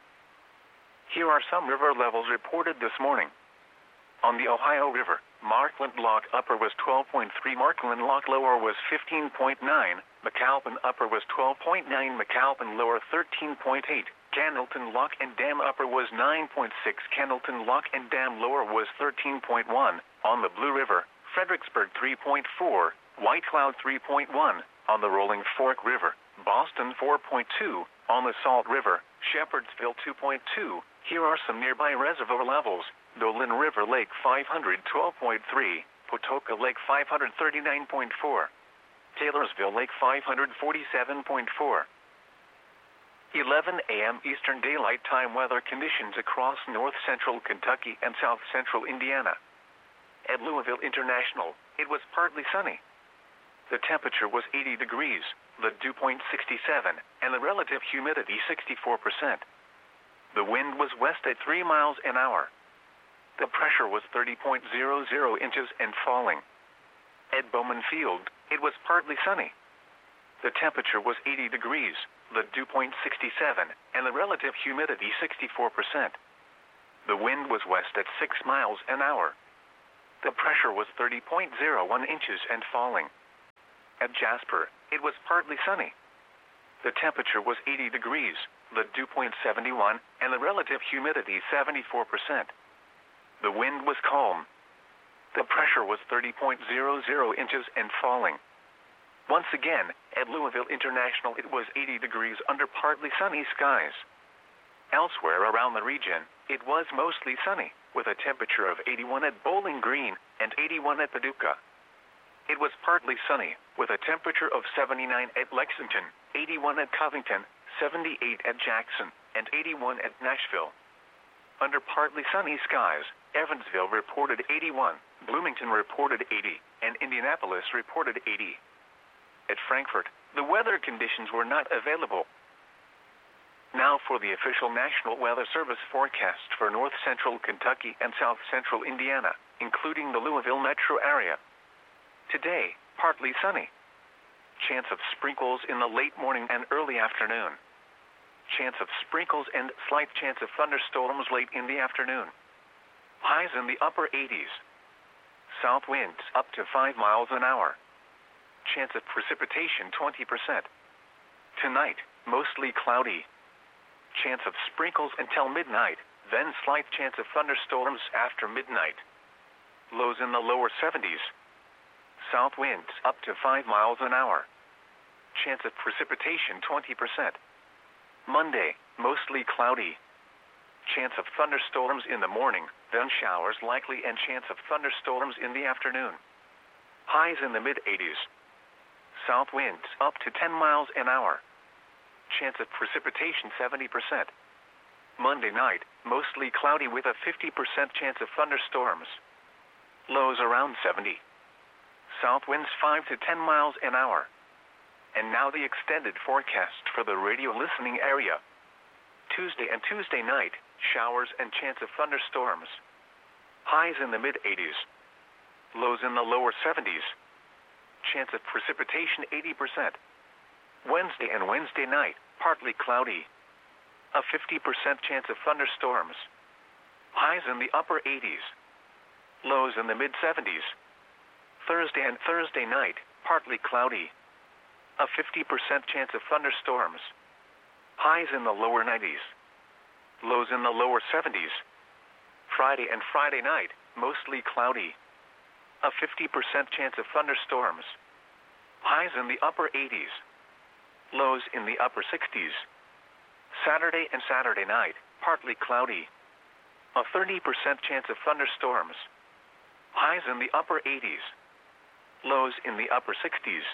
Here are some river levels reported this morning. On the Ohio River, Markland Lock Upper was 12.3, Markland Lock Lower was 15.9, McAlpin Upper was 12.9, McAlpin Lower 13.8, Candleton Lock and Dam Upper was 9.6, Candleton Lock and Dam Lower was 13.1, on the Blue River, Fredericksburg 3.4, White Cloud 3.1, on the Rolling Fork River, Boston 4.2, on the Salt River, Shepherdsville 2.2. Here are some nearby reservoir levels. Dolan River Lake 512.3, Patoka Lake 539.4, Taylorsville Lake 547.4. 11 a.m. Eastern Daylight Time weather conditions across north central Kentucky and south central Indiana. At Louisville International, it was partly sunny. The temperature was 80 degrees, the dew point 67, and the relative humidity 64%. The wind was west at 3 miles an hour. The pressure was 30.00 inches and falling. At Bowman Field, it was partly sunny. The temperature was 80 degrees, the dew point 67, and the relative humidity 64%. The wind was west at 6 miles an hour. The pressure was 30.01 inches and falling. At Jasper, it was partly sunny. The temperature was 80 degrees, the dew point 71, and the relative humidity 74%. The wind was calm. The pressure was 30.00 inches and falling. Once again, at Louisville International it was 80 degrees under partly sunny skies. Elsewhere around the region, it was mostly sunny, with a temperature of 81 at Bowling Green and 81 at Paducah. It was partly sunny, with a temperature of 79 at Lexington, 81 at Covington, 78 at Jackson, and 81 at Nashville. Under partly sunny skies, Evansville reported 81, Bloomington reported 80, and Indianapolis reported 80. At Frankfort, the weather conditions were not available. Now for the official National Weather Service forecast for north central Kentucky and south central Indiana, including the Louisville metro area. Today, partly sunny. Chance of sprinkles in the late morning and early afternoon. Chance of sprinkles and slight chance of thunderstorms late in the afternoon. Highs in the upper 80s. South winds up to 5 miles an hour. Chance of precipitation 20%. Tonight, mostly cloudy. Chance of sprinkles until midnight, then slight chance of thunderstorms after midnight. Lows in the lower 70s. South winds up to 5 miles an hour. Chance of precipitation 20%. Monday, mostly cloudy. Chance of thunderstorms in the morning, then showers likely and chance of thunderstorms in the afternoon. Highs in the mid-80s. South winds up to 10 miles an hour. Chance of precipitation 70%. Monday night, mostly cloudy with a 50% chance of thunderstorms. Lows around 70. South winds 5 to 10 miles an hour. And now the extended forecast for the radio listening area. Tuesday and Tuesday night, showers and chance of thunderstorms. Highs in the mid-80s. Lows in the lower 70s. Chance of precipitation 80%. Wednesday and Wednesday night, partly cloudy. A 50% chance of thunderstorms. Highs in the upper 80s. Lows in the mid-70s. Thursday and Thursday night, partly cloudy. A 50% chance of thunderstorms. Highs in the lower 90s. Lows in the lower 70s. Friday and Friday night, mostly cloudy. A 50% chance of thunderstorms. Highs in the upper 80s. Lows in the upper 60s. Saturday and Saturday night, partly cloudy. A 30% chance of thunderstorms. Highs in the upper 80s. Lows in the upper 60s.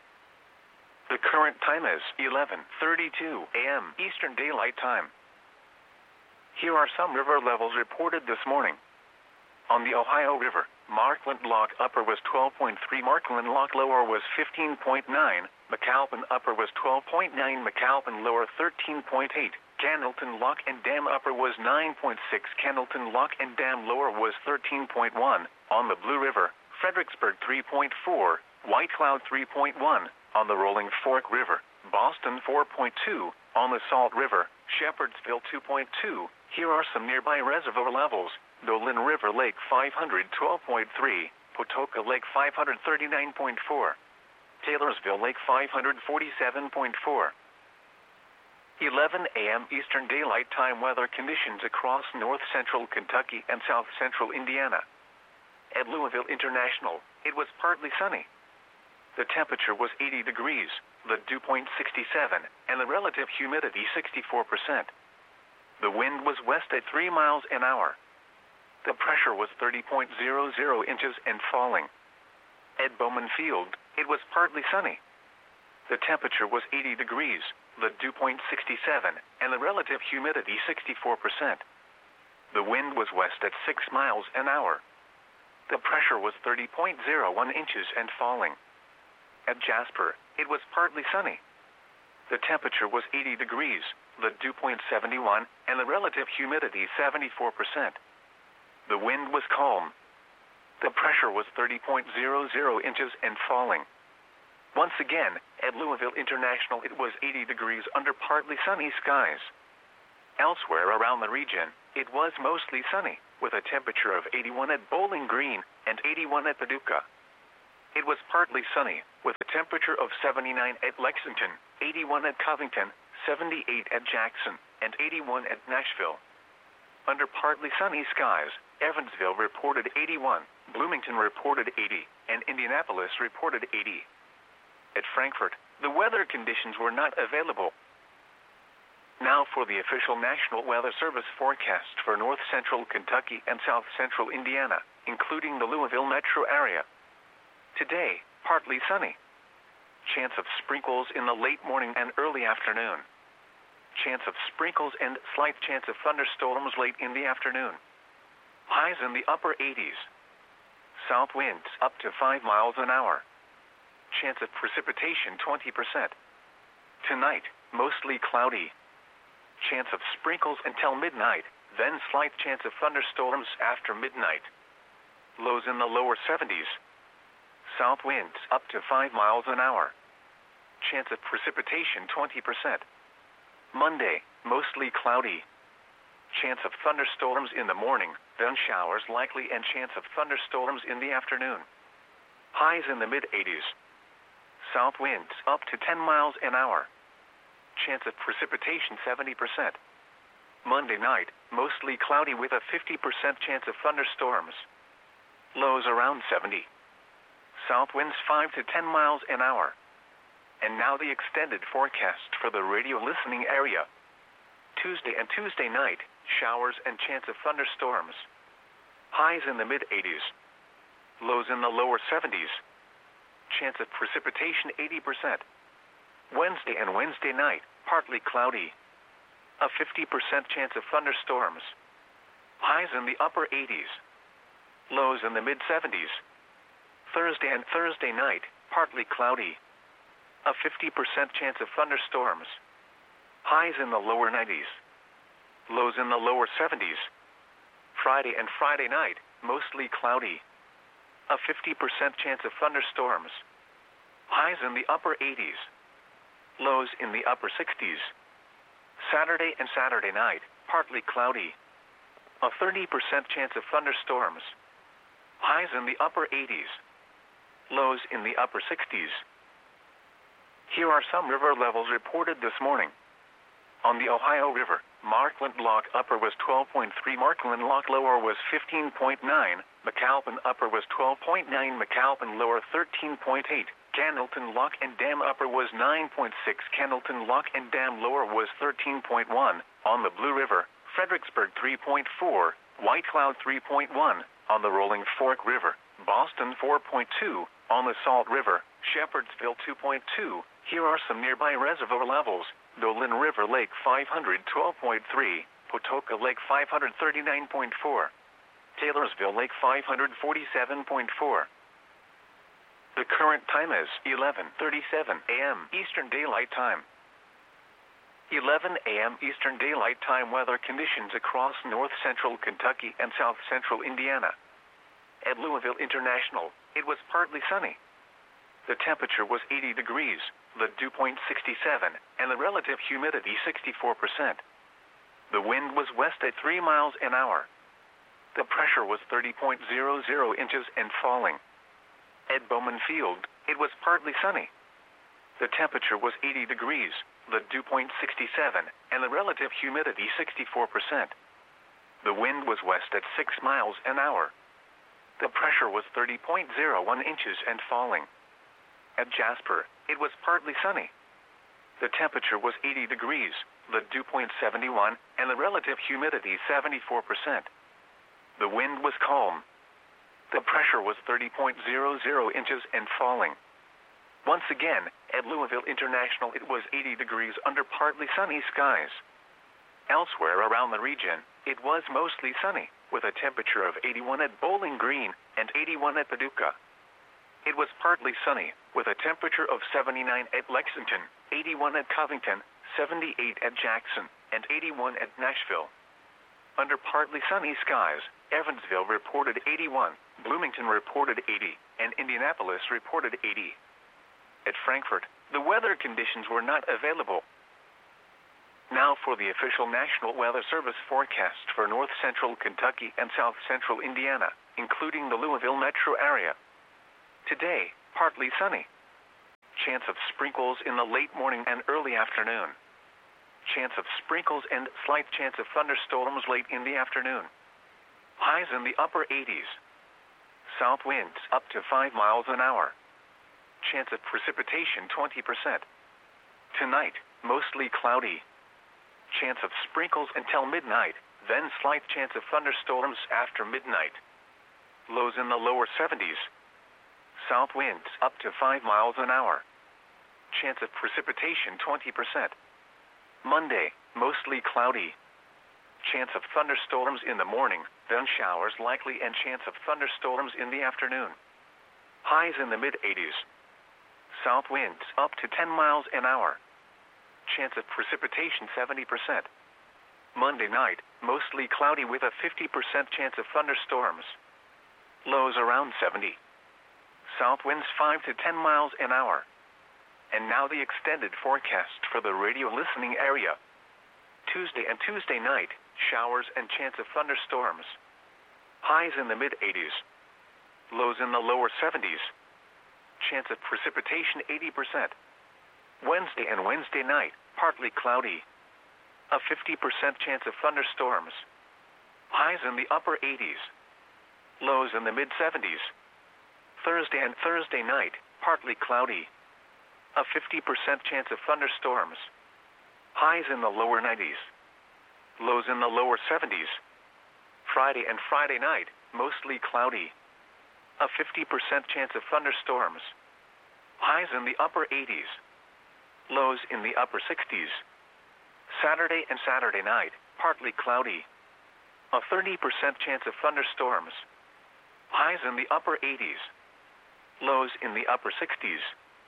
The current time is 11:32 a.m. Eastern Daylight Time. Here are some river levels reported this morning. On the Ohio River, Markland Lock Upper was 12.3, Markland Lock Lower was 15.9, McAlpin Upper was 12.9, McAlpin Lower 13.8, Candleton Lock and Dam Upper was 9.6, Candleton Lock and Dam Lower was 13.1, on the Blue River, Fredericksburg 3.4, White Cloud 3.1, on the Rolling Fork River, Boston 4.2, on the Salt River, Shepherdsville 2.2. Here are some nearby reservoir levels. Dolan River Lake 512.3, Pawtoka Lake 539.4, Taylorsville Lake 547.4. 11 a.m. Eastern Daylight Time weather conditions across north central Kentucky and south central Indiana. At Louisville International, it was partly sunny. The temperature was 80 degrees, the dew point 67, and the relative humidity 64%. The wind was west at 3 miles an hour. The pressure was 30.00 inches and falling. At Bowman Field, it was partly sunny. The temperature was 80 degrees, the dew point 67, and the relative humidity 64%. The wind was west at 6 miles an hour. The pressure was 30.01 inches and falling. At Jasper, it was partly sunny. The temperature was 80 degrees, the dew point 71, and the relative humidity 74%. The wind was calm. The pressure was 30.00 inches and falling. Once again, at Louisville International it was 80 degrees under partly sunny skies. Elsewhere around the region, it was mostly sunny, with a temperature of 81 at Bowling Green and 81 at Paducah. It was partly sunny, with a temperature of 79 at Lexington, 81 at Covington, 78 at Jackson, and 81 at Nashville. Under partly sunny skies, Evansville reported 81, Bloomington reported 80, and Indianapolis reported 80. At Frankfort, the weather conditions were not available. Now for the official National Weather Service forecast for north central Kentucky and south central Indiana, including the Louisville metro area. Today, partly sunny. Chance of sprinkles in the late morning and early afternoon. Chance of sprinkles and slight chance of thunderstorms late in the afternoon. Highs in the upper 80s. South winds up to 5 miles an hour. Chance of precipitation 20%. Tonight, mostly cloudy. Chance of sprinkles until midnight, then slight chance of thunderstorms after midnight. Lows in the lower 70s. South winds up to 5 miles an hour. Chance of precipitation 20%. Monday, mostly cloudy. Chance of thunderstorms in the morning, then showers likely and chance of thunderstorms in the afternoon. Highs in the mid-80s. South winds up to 10 miles an hour. Chance of precipitation 70%. Monday night, mostly cloudy with a 50% chance of thunderstorms. Lows around 70. South winds 5 to 10 miles an hour. And now the extended forecast for the radio listening area. Tuesday and Tuesday night, showers and chance of thunderstorms. Highs in the mid-80s. Lows in the lower 70s. Chance of precipitation 80%. Wednesday and Wednesday night, partly cloudy. A 50% chance of thunderstorms. Highs in the upper 80s. Lows in the mid-70s. Thursday and Thursday night, partly cloudy. A 50% chance of thunderstorms. Highs in the lower 90s. Lows in the lower 70s. Friday and Friday night, mostly cloudy. A 50% chance of thunderstorms. Highs in the upper 80s. Lows in the upper 60s. Saturday and Saturday night, partly cloudy. A 30% chance of thunderstorms. Highs in the upper 80s. Lows in the upper 60s. Here are some river levels reported this morning. On the Ohio River, Markland Lock Upper was 12.3, Markland Lock Lower was 15.9, McAlpin Upper was 12.9, McAlpin Lower 13.8, Candleton Lock and Dam Upper was 9.6, Candleton Lock and Dam Lower was 13.1, on the Blue River, Fredericksburg 3.4, White Cloud 3.1, on the Rolling Fork River, Boston 4.2, on the Salt River, Shepherdsville 2.2. Here are some nearby reservoir levels. Dolan River Lake 512.3, Patoka Lake 539.4, Taylorsville Lake 547.4. The current time is 11:37 a.m. Eastern Daylight Time. 11 a.m. Eastern Daylight Time weather conditions across north central Kentucky and south central Indiana. At Louisville International, it was partly sunny. The temperature was 80 degrees, the dew point 67, and the relative humidity 64%. The wind was west at 3 miles an hour. The pressure was 30.00 inches and falling. At Bowman Field, it was partly sunny. The temperature was 80 degrees, the dew point 67, and the relative humidity 64%. The wind was west at 6 miles an hour. The pressure was 30.01 inches and falling. At Jasper, it was partly sunny. The temperature was 80 degrees, the dew point 71, and the relative humidity 74%. The wind was calm. The pressure was 30.00 inches and falling. Once again, at Louisville International, it was 80 degrees under partly sunny skies. Elsewhere around the region, it was mostly sunny, with a temperature of 81 at Bowling Green and 81 at Paducah. It was partly sunny, with a temperature of 79 at Lexington, 81 at Covington, 78 at Jackson, and 81 at Nashville. Under partly sunny skies, Evansville reported 81, Bloomington reported 80, and Indianapolis reported 80. At Frankfort, the weather conditions were not available. Now for the official National Weather Service forecast for north central Kentucky and south central Indiana, including the Louisville metro area. Today, partly sunny. Chance of sprinkles in the late morning and early afternoon. Chance of sprinkles and slight chance of thunderstorms late in the afternoon. Highs in the upper 80s. South winds up to 5 miles an hour. Chance of precipitation 20%. Tonight, mostly cloudy. Chance of sprinkles until midnight, then slight chance of thunderstorms after midnight. Lows in the lower 70s. South winds up to 5 miles an hour. Chance of precipitation 20%. Monday, mostly cloudy. Chance of thunderstorms in the morning, then showers likely and chance of thunderstorms in the afternoon. Highs in the mid-80s. South winds up to 10 miles an hour. Chance of precipitation 70%. Monday night, mostly cloudy with a 50% chance of thunderstorms. Lows around 70. South winds 5 to 10 miles an hour. And now the extended forecast for the radio listening area. Tuesday and Tuesday night, showers and chance of thunderstorms. Highs in the mid-80s. Lows in the lower 70s. Chance of precipitation 80%. Wednesday and Wednesday night, partly cloudy. A 50% chance of thunderstorms. Highs in the upper 80s. Lows in the mid-70s. Thursday and Thursday night, partly cloudy. A 50% chance of thunderstorms. Highs in the lower 90s. Lows in the lower 70s. Friday and Friday night, mostly cloudy. A 50% chance of thunderstorms. Highs in the upper 80s. Lows in the upper 60s. Saturday and Saturday night, partly cloudy. A 30% chance of thunderstorms. Highs in the upper 80s. Lows in the upper 60s.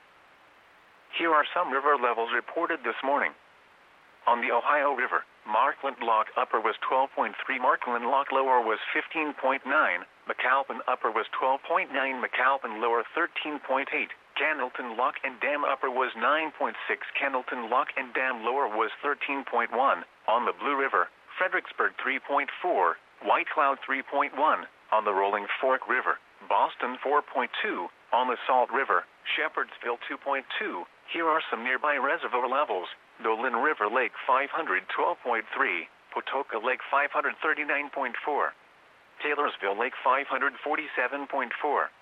Here are some river levels reported this morning. On the Ohio River, Markland Lock Upper was 12.3, Markland Lock Lower was 15.9, McAlpin Upper was 12.9, McAlpin Lower 13.8, Cannelton Lock and Dam Upper was 9.6, Cannelton Lock and Dam Lower was 13.1, on the Blue River, Fredericksburg 3.4, White Cloud 3.1, on the Rolling Fork River, Boston 4.2, on the Salt River, Shepherdsville 2.2. Here are some nearby reservoir levels. Dolan River Lake 512.3, Patoka Lake 539.4, Taylorsville Lake 547.4.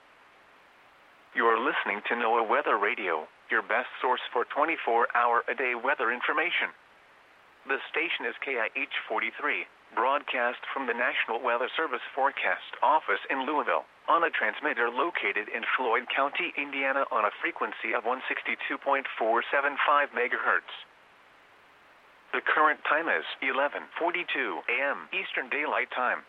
You are listening to NOAA Weather Radio, your best source for 24-hour-a-day weather information. The station is KIH 43, broadcast from the National Weather Service Forecast Office in Louisville, on a transmitter located in Floyd County, Indiana on a frequency of 162.475 megahertz. The current time is 11:42 a.m. Eastern Daylight Time.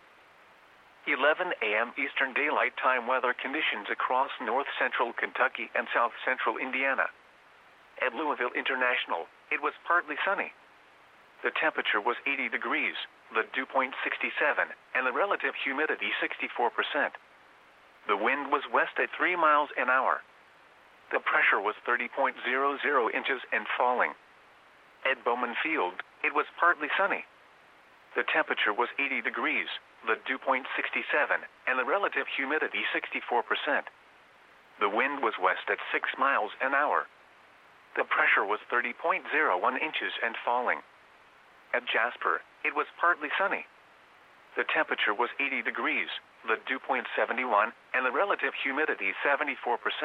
11 a.m. Eastern Daylight Time weather conditions across north central Kentucky and south central Indiana. At Louisville International, it was partly sunny. The temperature was 80 degrees, the dew point 67, and the relative humidity 64%. The wind was west at 3 miles an hour. The pressure was 30.00 inches and falling. At Bowman Field, it was partly sunny. The temperature was 80 degrees, the dew point 67, and the relative humidity 64%. The wind was west at 6 miles an hour. The pressure was 30.01 inches and falling. At Jasper, it was partly sunny. The temperature was 80 degrees, the dew point 71, and the relative humidity 74%.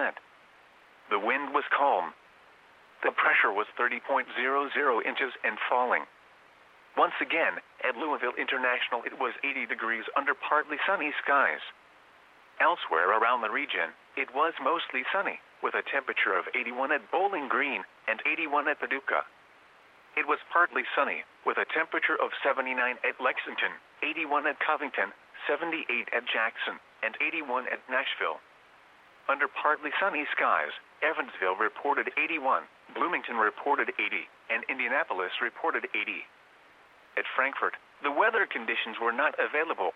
The wind was calm. The pressure was 30.00 inches and falling. Once again, at Louisville International it was 80 degrees under partly sunny skies. Elsewhere around the region, it was mostly sunny, with a temperature of 81 at Bowling Green and 81 at Paducah. It was partly sunny, with a temperature of 79 at Lexington, 81 at Covington, 78 at Jackson, and 81 at Nashville. Under partly sunny skies, Evansville reported 81, Bloomington reported 80, and Indianapolis reported 80. At Frankfort, the weather conditions were not available.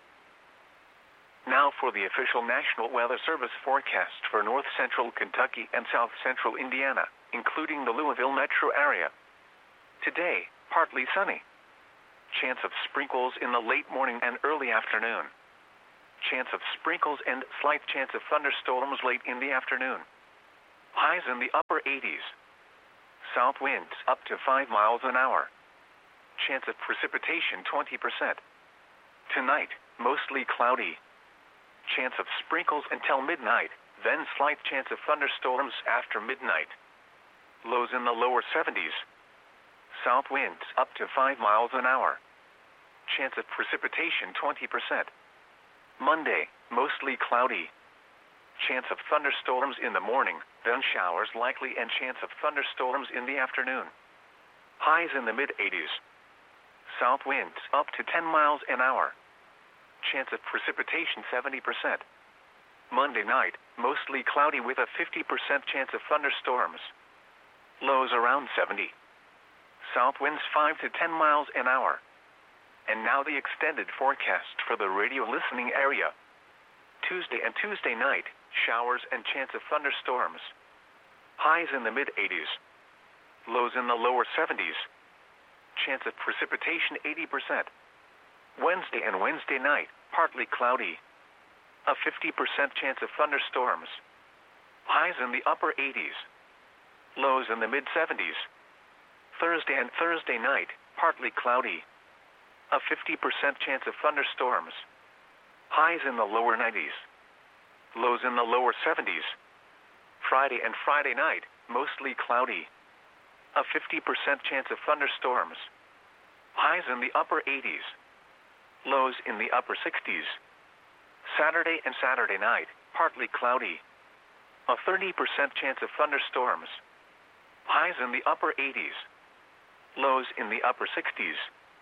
Now for the official National Weather Service forecast for north central Kentucky and south central Indiana, including the Louisville metro area. Today, partly sunny. Chance of sprinkles in the late morning and early afternoon. Chance of sprinkles and slight chance of thunderstorms late in the afternoon. Highs in the upper 80s. South winds up to 5 miles an hour. Chance of precipitation 20%. Tonight, mostly cloudy. Chance of sprinkles until midnight, then slight chance of thunderstorms after midnight. Lows in the lower 70s. South winds up to 5 miles an hour. Chance of precipitation 20%. Monday, mostly cloudy. Chance of thunderstorms in the morning, then showers likely and chance of thunderstorms in the afternoon. Highs in the mid-80s. South winds up to 10 miles an hour. Chance of precipitation 70%. Monday night, mostly cloudy with a 50% chance of thunderstorms. Lows around 70. South winds 5 to 10 miles an hour. And now the extended forecast for the radio listening area. Tuesday and Tuesday night, showers and chance of thunderstorms. Highs in the mid-80s. Lows in the lower 70s. Chance of precipitation 80%. Wednesday and Wednesday night, partly cloudy. A 50% chance of thunderstorms. Highs in the upper 80s. Lows in the mid-70s. Thursday and Thursday night, partly cloudy. A 50% chance of thunderstorms. Highs in the lower 90s. Lows in the lower 70s. Friday and Friday night, mostly cloudy. A 50% chance of thunderstorms. Highs in the upper 80s. Lows in the upper 60s. Saturday and Saturday night, partly cloudy. A 30% chance of thunderstorms. Highs in the upper 80s. Lows in the upper 60s.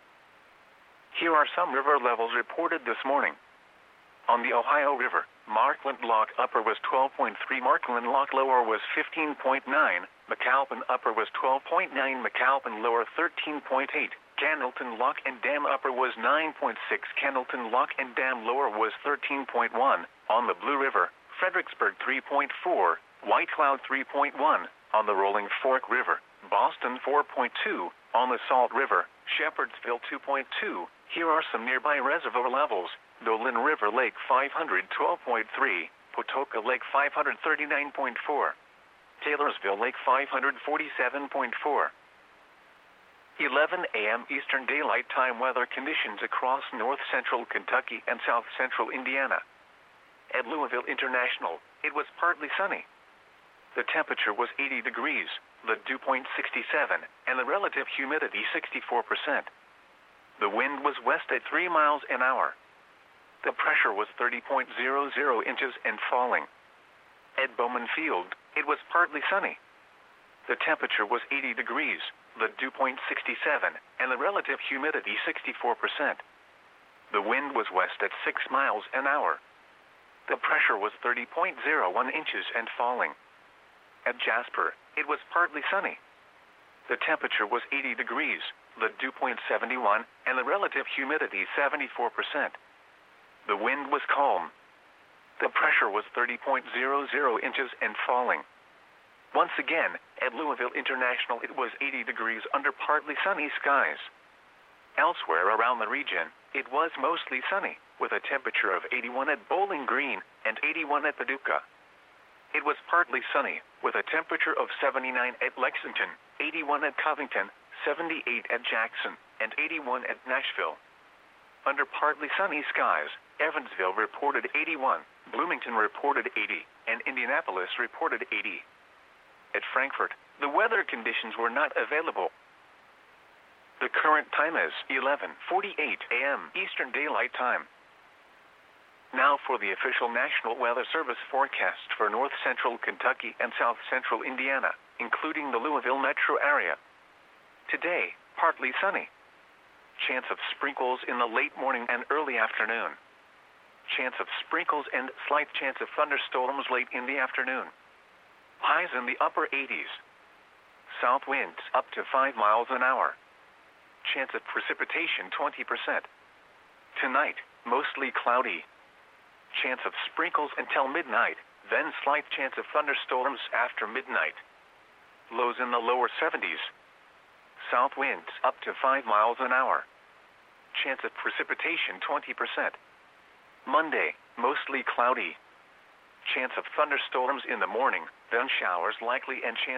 Here are some river levels reported this morning. On the Ohio River, Markland Lock Upper was 12.3, Markland Lock Lower was 15.9, McAlpin Upper was 12.9, McAlpin Lower 13.8, Candleton Lock and Dam Upper was 9.6, Candleton Lock and Dam Lower was 13.1, on the Blue River, Fredericksburg 3.4, White Cloud 3.1, on the Rolling Fork River, Boston 4.2, on the Salt River, Shepherdsville 2.2. Here are some nearby reservoir levels. Dolan River Lake 512.3, Patoka Lake 539.4, Taylorsville Lake 547.4. 11 a.m. Eastern Daylight Time weather conditions across north-central Kentucky and south-central Indiana. At Louisville International, it was partly sunny. The temperature was 80 degrees, the dew point 67, and the relative humidity 64%. The wind was west at 3 miles an hour. The pressure was 30.00 inches and falling. At Bowman Field, it was partly sunny. The temperature was 80 degrees, the dew point 67, and the relative humidity 64%. The wind was west at 6 miles an hour. The pressure was 30.01 inches and falling. At Jasper, it was partly sunny. The temperature was 80 degrees, the dew point 71, and the relative humidity 74%. The wind was calm. The pressure was 30.00 inches and falling. Once again, at Louisville International it was 80 degrees under partly sunny skies. Elsewhere around the region, it was mostly sunny, with a temperature of 81 at Bowling Green and 81 at Paducah. It was partly sunny, with a temperature of 79 at Lexington, 81 at Covington, 78 at Jackson, and 81 at Nashville. Under partly sunny skies, Evansville reported 81, Bloomington reported 80, and Indianapolis reported 80. At Frankfort, the weather conditions were not available. The current time is 11:48 a.m. Eastern Daylight Time. Now for the official National Weather Service forecast for north-central Kentucky and south-central Indiana, including the Louisville metro area. Today, partly sunny. Chance of sprinkles in the late morning and early afternoon. Chance of sprinkles and slight chance of thunderstorms late in the afternoon. Highs in the upper 80s. South winds up to 5 miles an hour. Chance of precipitation 20%. Tonight, mostly cloudy. Chance of sprinkles until midnight, then slight chance of thunderstorms after midnight. Lows in the lower 70s. south winds up to 5 miles an hour. Chance of precipitation 20%. Monday, mostly cloudy. Chance of thunderstorms in the morning, then showers likely and chance